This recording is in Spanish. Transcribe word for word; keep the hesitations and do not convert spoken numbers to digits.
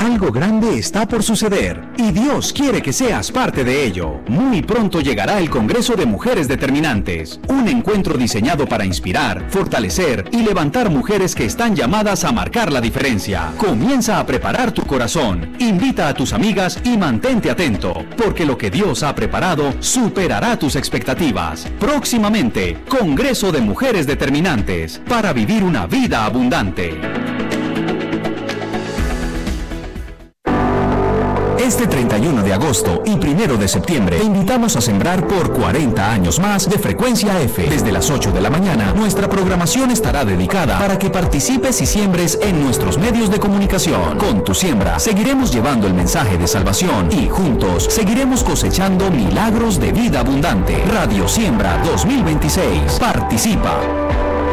Algo grande está por suceder y Dios quiere que seas parte de ello. Muy pronto llegará el Congreso de Mujeres Determinantes, un encuentro diseñado para inspirar, fortalecer y levantar mujeres que están llamadas a marcar la diferencia. Comienza a preparar tu corazón, invita a tus amigas y mantente atento, porque lo que Dios ha preparado superará tus expectativas. Próximamente, Congreso de Mujeres Determinantes, para vivir una vida abundante. Este treinta y uno de agosto y primero de septiembre te invitamos a sembrar por cuarenta años más de Frecuencia F. Desde las ocho de la mañana, nuestra programación estará dedicada para que participes y siembres en nuestros medios de comunicación. Con tu siembra, seguiremos llevando el mensaje de salvación y juntos seguiremos cosechando milagros de vida abundante. Radio Siembra dos mil veintiséis. Participa.